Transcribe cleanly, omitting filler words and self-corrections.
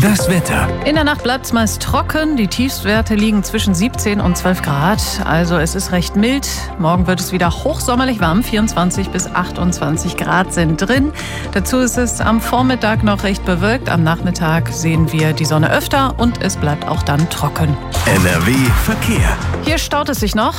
Das Wetter. In der Nacht bleibt es meist trocken. Die Tiefstwerte liegen zwischen 17 und 12 Grad. Also es ist recht mild. Morgen wird es wieder hochsommerlich warm. 24 bis 28 Grad sind drin. Dazu ist es am Vormittag noch recht bewölkt. Am Nachmittag sehen wir die Sonne öfter und es bleibt auch dann trocken. NRW Verkehr. Hier staut es sich noch.